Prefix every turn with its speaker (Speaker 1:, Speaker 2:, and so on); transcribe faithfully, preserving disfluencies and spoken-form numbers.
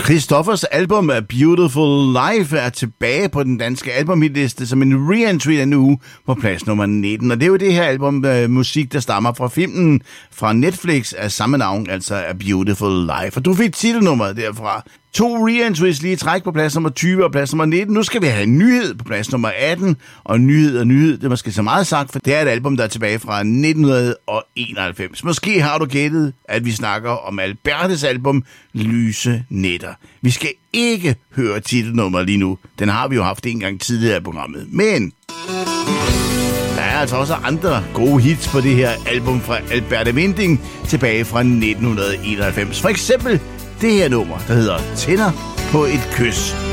Speaker 1: Christoffers album A Beautiful Life er tilbage på den danske albumhitliste som en re-entry den uge på plads nummer nitten. Og det er jo det her album uh, musik, der stammer fra filmen fra Netflix af samme navn, altså A Beautiful Life. Og du fik titelnummeret derfra. To re-entries lige træk på plads nummer tyve og plads nummer nitten. Nu skal vi have en nyhed på plads nummer atten. Og nyhed og nyhed, det er måske så meget sagt, for det er et album, der er tilbage fra nitten enoghalvfems. Måske har du gættet, at vi snakker om Albertes album Lyse Nætter. Vi skal ikke høre titelnummeret lige nu. Den har vi jo haft en gang tidligere i programmet. Men der er altså også andre gode hits på det her album fra Alberte Winding tilbage fra nitten enoghalvfems. For eksempel det her nummer, der hedder Tænder på et kys.